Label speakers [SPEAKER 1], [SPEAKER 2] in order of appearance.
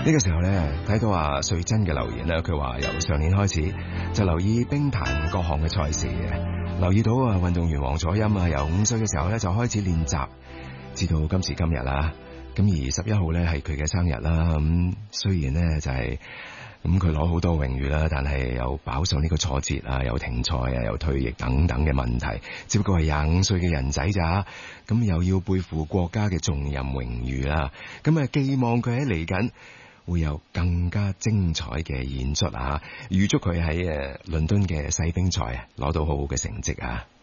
[SPEAKER 1] 呢個時候咧，睇到阿瑞珍嘅留言啦，佢話由上年開始就留意冰壇各項嘅賽事嘅，留意到啊運動員黃楚欽啊，由5歲嘅時候咧就開始練習，至到今時今日啦。咁而11號咧係佢嘅生日啦。咁雖然咧就係咁佢攞好多榮譽啦，但係又飽受呢個挫折啊，又停賽啊，又退役等等嘅問題。只不過係25歲嘅人仔咋，咁又要背負國家嘅重任榮譽啦。咁啊寄望佢喺嚟緊會有更加精彩嘅演出啊！預祝佢喺倫敦嘅世乒賽攞到好好嘅成績啊！